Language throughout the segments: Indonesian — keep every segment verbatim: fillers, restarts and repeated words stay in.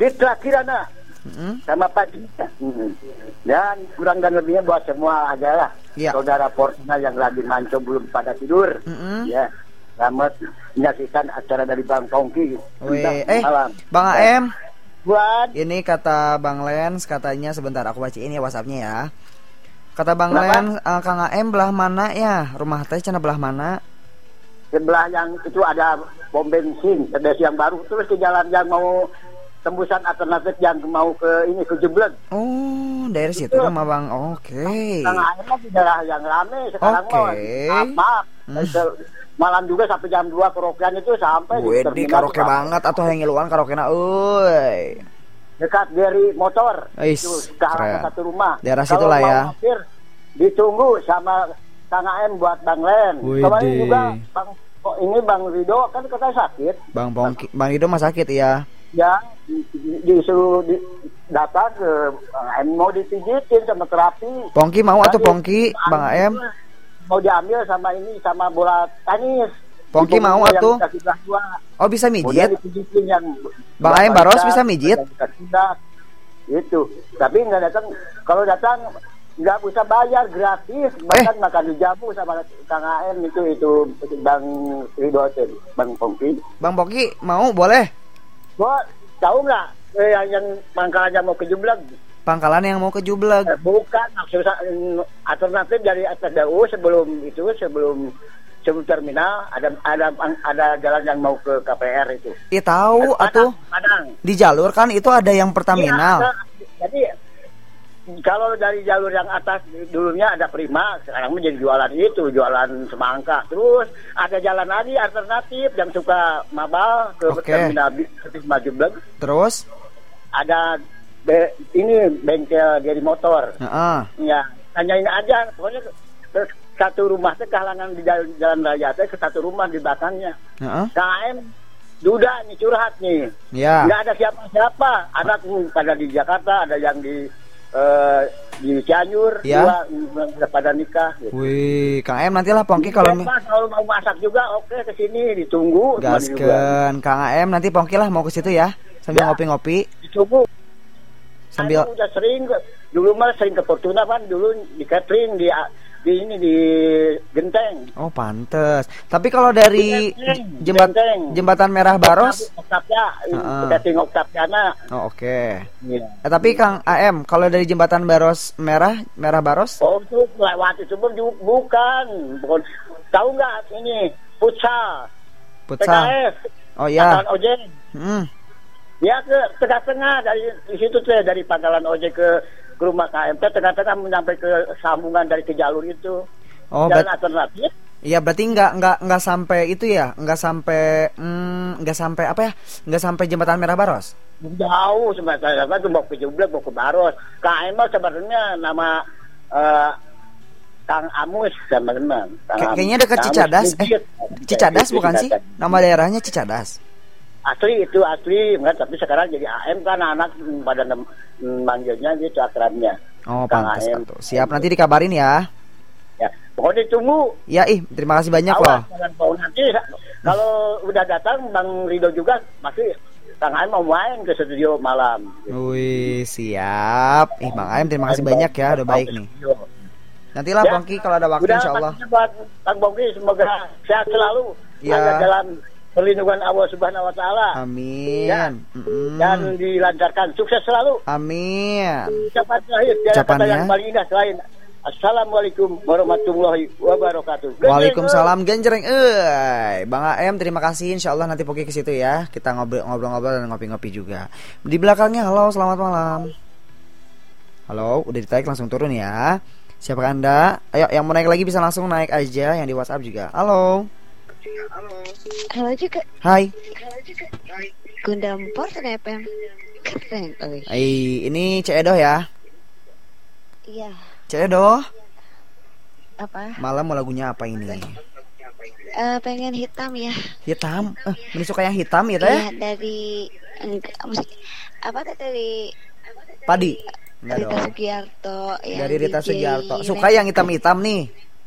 Fitra Kirana Mm-mm. sama Pak Cita. Hmm. Dan kurang dan lebihnya buat semua adalah Ya. saudara Portuna yang lagi mancung belum pada tidur. Mm-mm. Ya, selamat menyaksikan acara dari Bang Pongki. Weh, eh Malam. Bang A M, Buat ini kata Bang Lens, katanya sebentar aku bacain ya WhatsAppnya ya. Kata Bang Kenapa? Lens, uh, Kang A M belah mana ya? Rumah teh cenah belah mana? sebelah yang itu ada pom bensin, ada yang baru terus ke jalan yang mau tembusan alternatif yang mau ke ini ke Jebleg. Oh, dari situ Itu. nama Bang. Oke. Tengah akhirnya di daerah yang rame sekarang. Oke. Maaf, maaf. Hmm. Malam juga sampai jam dua karaokean itu sampai Wih, di terminal karaoke Pak. banget atau yang ngiluan karaoke-na euy. Dekat dari motor. Is, Itu ke arah keren. satu rumah. Daerah Kalau situ lah mau ya. mampir, ditunggu sama Kang A M buat Bang Len. Widih. Kemarin juga Bang oh, ini Bang Rido kan katanya sakit. Bang Pongki, Bang Rido mah sakit ya. Ya di- di- disuruh di, datang ke Bang A M mau dipijitin sama terapi. Pongki mau atau Tadi, Pongki, Bang A M? mau diambil sama ini sama bola tenis. Pongki Di mau yang atuh? kaki belah dua. Oh, bisa Kemudian mijit? dipijitin yang Bang A M Baros bisa mijit? Itu. Tapi nggak datang. Kalau datang nggak bisa bayar, gratis. Bahkan makan dijamu sama Kang A M itu itu Bang Rido itu, Bang Pongki. Bang Pongki mau boleh? Gua tahu nggak eh, yang, yang pangkalannya mau ke Jebleg? Pangkalan yang mau ke Jubleg. Eh, bukan maksudnya eh, alternatif dari atas D U sebelum itu sebelum sebelum terminal ada ada ada jalan yang mau ke K P R itu. Iya tahu Padang, atuh. Padang. Di jalur kan itu ada yang Iya, Pertaminal. ada. Jadi kalau dari jalur yang atas dulunya ada Prima, sekarang menjadi jualan itu, jualan semangka. Terus ada jalan lagi alternatif yang suka mabal ke Oke. terminal bis Maju Bleng. Terus? Ada be- ini bengkel dari motor. Heeh. Ya, tanyain aja. Pokoknya ke, ke satu rumah teh kehalangan di jalan, jalan raya teh ke satu rumah di belakangnya. Heeh. K M duda nih curhat nih. Ya. Nggak ada siapa-siapa. Anak hmm, pada di Jakarta, ada yang di eh, di Cianjur, Ya. dua hmm, pada nikah. Gitu. Wih, Kang M nantilah Pongki kalau mi- Bebas, kalau mau masak juga, oke ke sini ditunggu. teman juga. gaskeun Kang A M nanti Pongki lah mau ke situ ya sambil Ya. ngopi-ngopi Ditunggu. sambil Aku udah sering ke- dulu mah sering ke Fortuna kan dulu di catering di di ini di Genteng. oh pantes. Tapi kalau dari Benteng, j- jembat Benteng. jembatan Merah Baros, Oktavia, Heeh. catering Oktaviana. oh oke. Iya. Eh, tapi Kang A M kalau dari jembatan Baros Merah Merah Baros, Oh itu lewat itu pun ju- bukan, bukan. Tahu nggak ini futsal, P K futsal. S, Oh ya. pangkalan ojek. Hmm. Ya ke tengah-tengah dari di situ tuh dari pangkalan ojek ke, ke rumah K M P, tengah-tengah menyampai ke sambungan dari ke jalur itu. Oh, Jalan bet- alternatif. Iya berarti nggak nggak nggak sampai itu ya, nggak sampai hmm, nggak sampai apa ya, nggak sampai jembatan Merah Baros. Jauh sebenarnya itu mau ke Jublek, mau ke Baros. K M P sebenarnya nama eh, Kang Amus teman-teman. Kang Kay- Amus. kayaknya dekat Kang Cicadas, Amus eh Bukit. Cicadas Itu bukan sih? Cicadas. Nama daerahnya Cicadas. Asli itu asli, enggak, tapi sekarang jadi A M kan anak pada nem- manggilnya gitu akrabnya. Oh Kang pantes A M. atuh. Siap nanti dikabarin ya. Ya, pokoknya tunggu. Ya ih, terima kasih banyak loh. Awas, jangan bau nanti. Kalau udah datang Bang Rido juga masih Kang A M mau main ke studio malam. Wih, siap. Ih, Bang A M terima kasih banyak ya, udah baik nih. Nantilah Ya, Pongki kalau ada waktu udah, insyaallah. pastinya buat Bang Bongki semoga sehat selalu. Ya. Ada dalam perlindungan Allah Subhanahu wa taala. Amin. Ya. Mm-mm. Dan dilancarkan sukses selalu. Amin. Ucapan terakhir tiada kata Ucapannya? yang paling indah selain Assalamualaikum warahmatullahi wabarakatuh. Waalaikumsalam genjreng. Eh, Bang A M terima kasih. Insyaallah nanti Pongki ke situ ya. Kita ngobrol- ngobrol-ngobrol dan ngopi-ngopi juga. Di belakangnya halo, selamat malam. Halo, udah ditarik langsung turun ya. Siapakah Anda? Ayo yang mau naik lagi bisa langsung naik aja, yang di WhatsApp juga. Halo. Halo juga. Hai. Gundam Porter F M. Keren. Oh, Eh, ini Cik Edo ya. iya. Cik Edo, Apa? malam mau lagunya apa ini? Eh, pengen hitam ya. Hitam. Eh, ini suka yang hitam ya teh? Iya, dari enggak musik. Apa tuh dari Padi. Enggak Rita dong. Sugiarto yang Dari Rita D J Sugiarto. Ren. Suka yang hitam-hitam nih.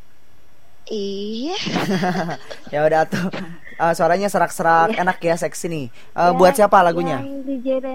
Iya. Ya udah tuh. Eh, suaranya serak-serak, enak ya, seksi nih. Eh, buat siapa lagunya? Yang D J